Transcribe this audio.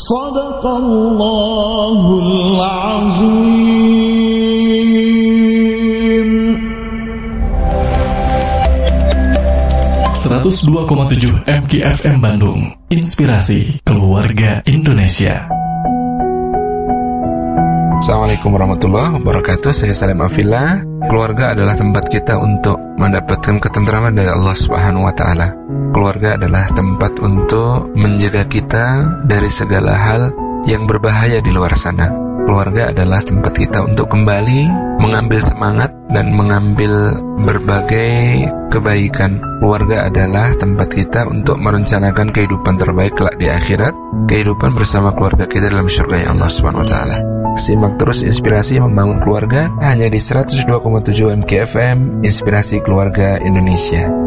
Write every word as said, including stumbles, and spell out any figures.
Shadaqallahul Azim. seratus dua koma tujuh M K F M Bandung, inspirasi keluarga Indonesia. Assalamualaikum warahmatullahi wabarakatuh. Saya Salim Afillah. Keluarga adalah tempat kita untuk mendapatkan ketentraman dari Allah Subhanahu wa taala. Keluarga adalah tempat untuk menjaga kita dari segala hal yang berbahaya di luar sana. Keluarga adalah tempat kita untuk kembali mengambil semangat dan mengambil berbagai kebaikan. Keluarga adalah tempat kita untuk merencanakan kehidupan terbaik kelak di akhirat, kehidupan bersama keluarga kita dalam surga Allah Subhanahu wa taala. Simak terus Inspirasi Membangun Keluarga hanya di seratus dua koma tujuh M K F M, Inspirasi Keluarga Indonesia.